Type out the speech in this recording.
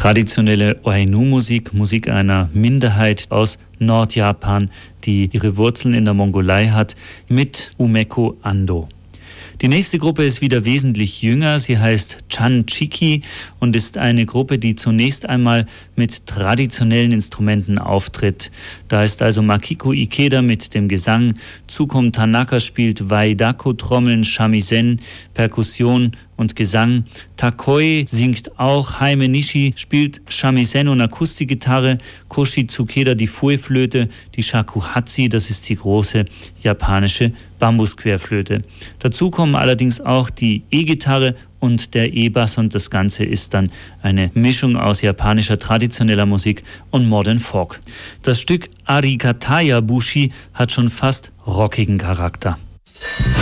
Traditionelle Ainu-Musik, Musik einer Minderheit aus Nordjapan, die ihre Wurzeln in der Mongolei hat, mit Umeko Ando. Die nächste Gruppe ist wieder wesentlich jünger. Sie heißt Chan-Chiki und ist eine Gruppe, die zunächst einmal mit traditionellen Instrumenten auftritt. Da ist also Makiko Ikeda mit dem Gesang, Tsukom Tanaka spielt Waidako-Trommeln, Shamisen, Perkussion und Gesang. Takoi singt auch, Haime Nishi spielt Shamisen und Akustikgitarre, Koshi Tsukeda die Fue-Flöte, die Shakuhachi, das ist die große japanische Bambusquerflöte. Dazu kommen allerdings auch die E-Gitarre und der E-Bass und das Ganze ist dann eine Mischung aus japanischer traditioneller Musik und Modern Folk. Das Stück Arikataya Bushi hat schon fast rockigen Charakter.